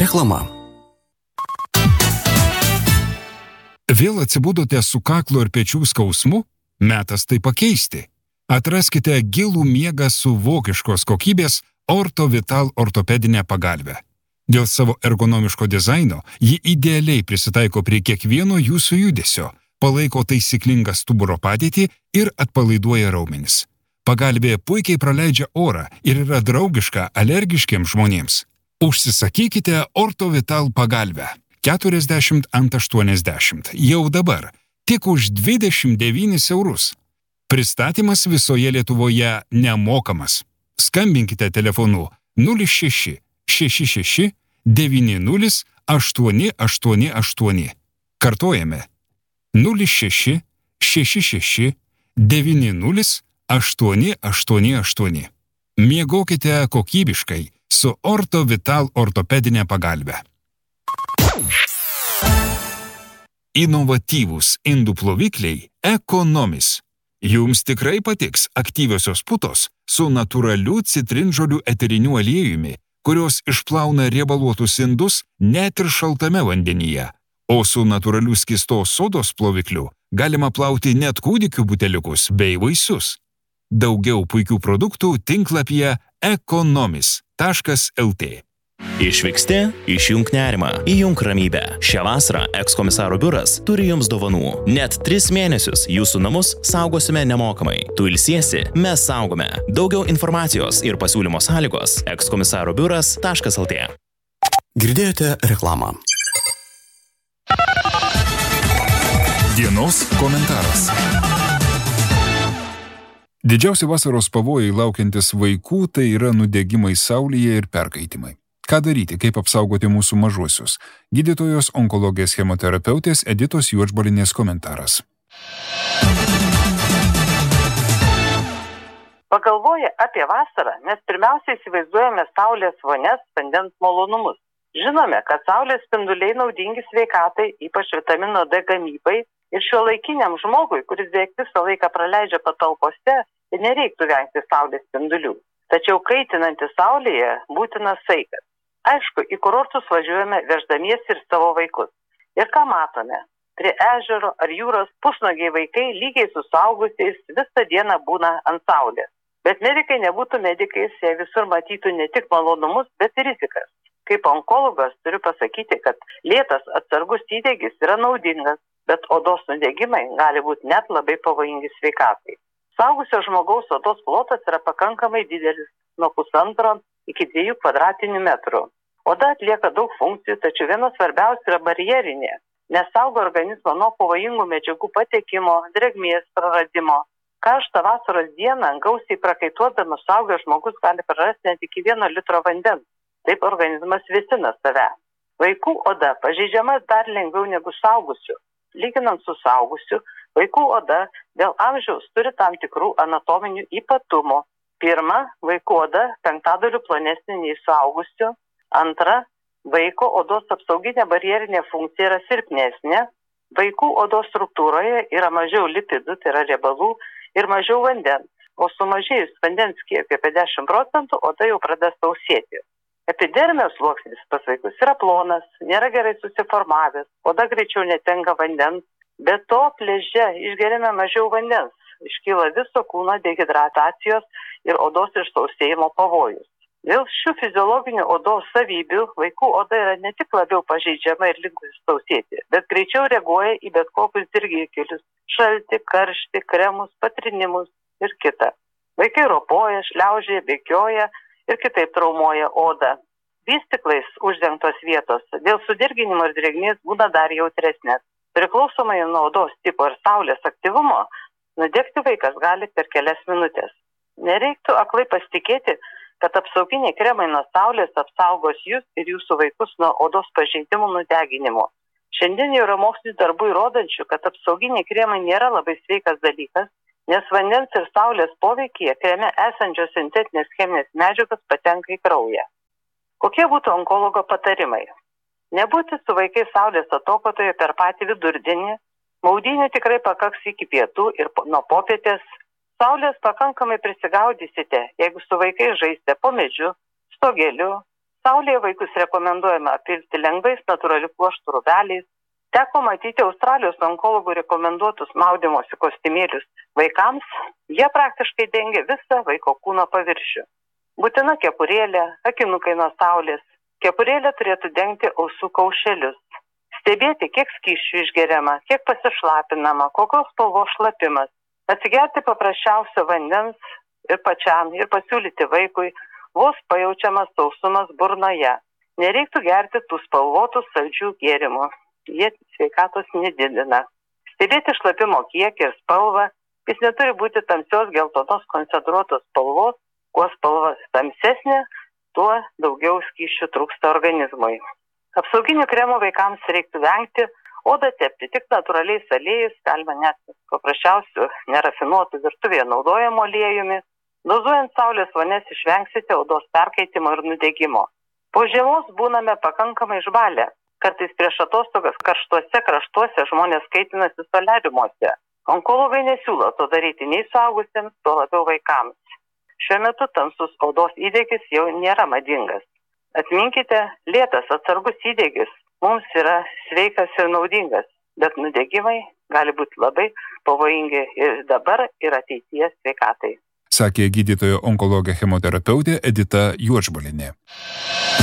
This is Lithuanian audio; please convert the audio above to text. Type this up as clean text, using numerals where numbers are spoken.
Reklama. Vėl atsibudote su kaklo ir pečių skausmu? Metas tai pakeisti. Atraskite gilų miegą su vokiškos kokybės OrtoVital ortopedinę pagalvę. Dėl savo ergonomiško dizaino ji idealiai prisitaiko prie kiekvieno jūsų judesio, palaiko taisyklingą stuburo padėtį ir atpalaiduoja raumenis. Pagalvė puikiai praleidžia orą ir yra draugiška alergiškiems žmonėms. Užsisakykite OrtoVital pagalvę 40 ant 80 jau dabar, tik už 29 eurus. Pristatymas visoje Lietuvoje nemokamas. Skambinkite telefonu 06 66 90 888. Kartojame 06 66 90 888. Miegokite kokybiškai su OrtoVital ortopedinė pagalvė. Inovatyvūs indų plovikliai Economis. Jums tikrai patiks aktyviosios putos su natūraliu citrinžolių eteriniu aliejumi, kurios išplauna riebaluotus indus net ir šaltame vandenyje, o su natūraliu skystos sodos plovikliu galima plauti net kūdikių buteliukus bei vaisius. Daugiau puikių produktų tinklapyje economis.lt. Išvyksti, išjunk nerimą, įjunk ramybę. Šią vasarą ekskomisaro biuras turi jums dovanų. Net 3 mėnesius jūsų namus saugosime nemokamai. Tu ilsiesi, mes saugome. Daugiau informacijos ir pasiūlymo sąlygos ekskomisarobiuras.lt. Girdėjote reklamą. Dienos komentaras. Didžiausi vasaros pavojai laukiantis vaikų tai yra nudegimai saulėje ir perkaitimai. Ką daryti, kaip apsaugoti mūsų mažuosius? Gydytojos onkologijos chemoterapeutės Editos Juodžbalinės komentaras. Pagalvoję apie vasarą, mes pirmiausia įsivaizduojame saulės vonias, vandens malonumus. Žinome, kad saulės spinduliai naudingi sveikatai, ypač vitamino D gamybai, ir šiuolaikiniam žmogui, kuris beveik visą laiką praleidžia patalpose, nereiktų vengti saulės spindulių. Tačiau kaitinantis saulėje būtinas saikas. Aišku, į kurortus važiuojame veždamiesi ir savo vaikus. Ir ką matome? Prie ežero ar jūros pusnuogiai vaikai lygiai su suaugusiais visą dieną būna ant saulės. Bet medikai nebūtų medikais, jei visur matytų ne tik malonumus, bet ir rizikas. Kaip onkologas turiu pasakyti, kad lėtas atsargus įdegis yra naudingas, bet odos nudegimai gali būti net labai pavojingi sveikatai. Suaugusio žmogaus odos plotas yra pakankamai didelis, nuo 1,5 iki 2 kvadratinių metrų. Oda atlieka daug funkcijų, tačiau viena svarbiausia yra barjerinė, nes saugo organizmą nuo pavojingų medžiagų patekimo, drėgmės praradimo. Karštą vasaros dieną gausiai prakaituodamas suaugęs žmogus gali prarasti net iki 1 litro vandens. Taip organizmas vėsina save. Vaikų oda pažeidžiama dar lengviau negu suaugusių. Lyginant su suaugusiu, vaikų oda dėl amžiaus turi tam tikrų anatominių ypatumų. Pirma, vaikų oda 5 plonesnė nei suaugusių. Antra, vaiko odos apsauginė barjerinė funkcija yra silpnesnė. Vaikų odos struktūroje yra mažiau lipidų, tai yra riebalų, ir mažiau vandens. O sumažėjus vandens kiekį apie 10%, oda jau pradeda sausėti. Epidermijos sluoksnis pas vaikus yra plonas, nėra gerai susiformavęs, oda greičiau netenka vandens. Be to, pliaže išgeriame mažiau vandens. Iškyla viso kūno dehidratacijos ir odos išsausėjimo pavojus. Dėl šių fiziologinių odos savybių vaikų oda yra ne tik labiau pažeidžiama ir linkusi sausėti, bet greičiau reaguoja į bet kokius dirgiklius – šaltį, karštį, kremus, patrinimus ir kita. Vaikai ropoja, šliaužia, bėgioja ir kitaip traumuoja odą. Vystyklais uždengtos vietos dėl sudirginimo ir drėgmės būna dar jautresnės. Priklausomai nuo odos tipo ir saulės aktyvumo, nudegti vaikas gali per kelias minutės. Nereiktų aklai pasitikėti, kad apsauginiai kremai nuo saulės apsaugos jūs ir jūsų vaikus nuo odos pažeidimų nudeginimo. Šiandien jau yra mokslinių darbų įrodančių, kad apsauginiai kremai nėra labai sveikas dalykas, nes vandens ir saulės poveikyje kreme esančios sintetinės cheminės medžiagos patenka į kraują. Kokie būtų onkologo patarimai? Nebūti su vaikais saulės atokotoje per patį vidurdienį, maudynių tikrai pakaks iki pietų ir nuo popietės. Saulės pakankamai prisigaudysite, jeigu su vaikais žaisite po medžiu, stogeliu, Saulėje vaikus rekomenduojama apilti lengvais natūralių pluoštų rūbeliais. Teko matyti Australijos onkologų rekomenduotus maudymosi kostiumėlius vaikams. Jie praktiškai dengia visą vaiko kūno paviršių. Būtina kepurėlė, akinukai nuo saulės. Kepurėlė turėtų dengti ausų kaušelius. Stebėti, kiek skysčių išgeriama, kiek pasišlapinama, kokios spalvos šlapimas. Atsigerti paprasčiausio vandens ir pačiam ir pasiūlyti vaikui vos pajaučiamas sausumas burnoje. Nereiktų gerti tų spalvotų saldžių gėrimų. Jie sveikatos nedidina. Stebėti šlapimo kiekį ir spalvą, jis neturi būti tamsios geltonos koncentruotos spalvos, kuo spalva tamsesnė, tuo daugiau skysčių trūksta organizmui. Apsauginių kremų vaikams reiktų vengti, odą tepti tik natūraliais aliejais, galima net paprasčiausių nerafinuotų virtuvėje naudojamo aliejumi. Dozuojant saulės vonės išvengsite odos perkaitimo ir nudegimo. Po žiemos būname pakankamai išbalę. Kartais prieš atostogas karštuose kraštuose žmonės kaitinasi soliariumuose. Onkologai nesiūlo to daryti nei suaugusiems, tuo labiau vaikams. Šiuo metu tamsus odos įdegis jau nėra madingas. Atminkite, lėtas atsargus įdegis mums yra sveikas ir naudingas, bet nudegimai gali būti labai pavojingi ir dabar, ir ateityje sveikatai. Sakė gydytoja onkologė chemoterapeutė Edita Juodžbalienė.